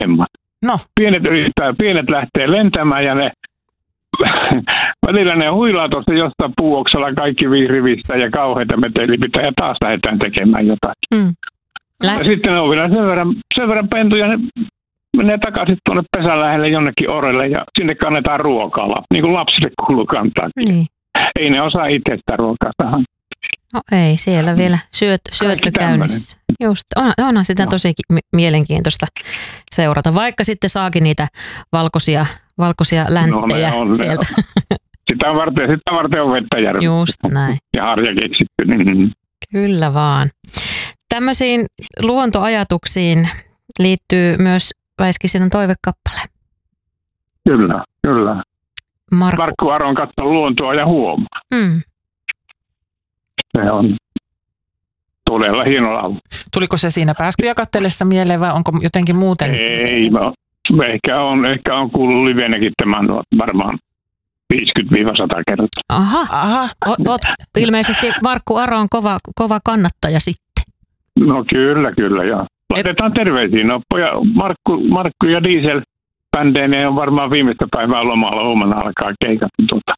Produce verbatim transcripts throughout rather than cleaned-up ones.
pahemmat. No. Pienet yrittää, pienet lähtee lentämään ja ne välillä ne huilaa tuosta jostain puuoksella kaikki viirivistä ja kauheita metelipitä ja taas lähdetään tekemään jotakin. Mm. Ja sitten ne on vielä sen verran, sen verran pentuja, ne menee takaisin tuonne pesän lähelle jonnekin orelle ja sinne kannetaan ruokaa, niin kuin lapsille kuuluu kantaa. Niin. Ei ne osaa itse sitä ruokaa tähän. No ei, siellä vielä syöt, syöttö käynnissä. Just, on, onhan sitä no. tosi mielenkiintoista seurata, vaikka sitten saakin niitä valkoisia, valkoisia länttejä no, on, sieltä. Sitä varten, sitä varten on vettä järvi. Just näin. Ja harja keksitty. Niin. Kyllä vaan. Tämmöisiin luontoajatuksiin liittyy myös Väiski sinun toivekappale. Kyllä, kyllä. Markku, Markku Aron katso luontoa ja huomaa. Mm. Se on todella hieno laulu. Tuliko se siinä pääskyjä katsellessa mieleen vai onko jotenkin muuten? Ei, no, ehkä on, ehkä on kuullut livenäkin tämän varmaan viisikymmentä sata kertaa. Aha, Aha. O, oot ilmeisesti Markku Aron kova, kova kannattaja sitten. No kyllä, kyllä joo. Laitetaan terveisiä. No, poja, Markku, Markku ja Diesel bändeineen on varmaan viimeistä päivää lomalla, huomenna alkaa keikat. Tuota.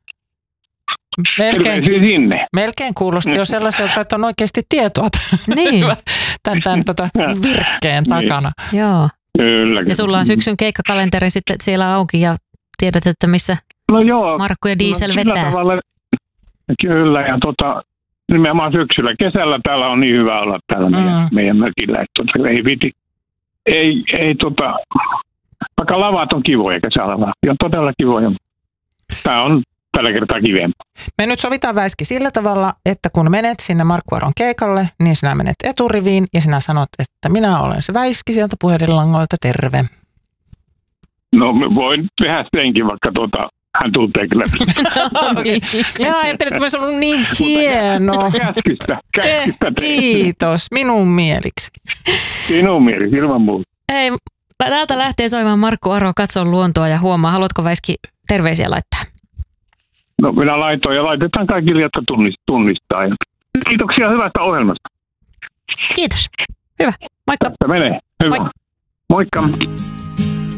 Melkein, sinne. melkein kuulosti jo sellaiselta, että on oikeasti tietoa niin. tämän, tämän tota virkkeen takana. Niin. Joo. Kyllä, ja sulla on syksyn keikkakalenteri sitten siellä auki ja tiedät, että missä no joo, Markku ja Diesel no, vetää. Tavalla, kyllä, ja tota, nimenomaan syksyllä. Kesällä täällä on niin hyvä olla täällä meidän, mm. meidän mökillä, että tota, ei viti. Ei, ei tota, vaikka lavat on kivoja, kesälavat. Ja on todella kivoja. Tämä on tällä kertaa kivempaa. Me nyt sovitaan Väiski sillä tavalla, että kun menet sinne Markku Aron keikalle, niin sinä menet eturiviin ja sinä sanot, että minä olen se Väiski sieltä puhelinlangoilta, terve. No voin tehdä senkin, vaikka tuota, hän tuntee kyllä. Minä ajattelin, että olisi ollut niin hienoa. Käskystä, käskystä. Kiitos, minun mieliksi. Sinun mieliksi, ilman muuta. Hei, täältä lähtee soimaan Markku Aro, katso luontoa ja huomaa. Haluatko Väiski terveisiä laittaa? No minä laitoin ja laitetaan kaikille, jotka tunnistaa. Kiitoksia hyvästä ohjelmasta. Kiitos. Hyvä. Moikka. Tästä menee. Hyvä. Moi. Moikka.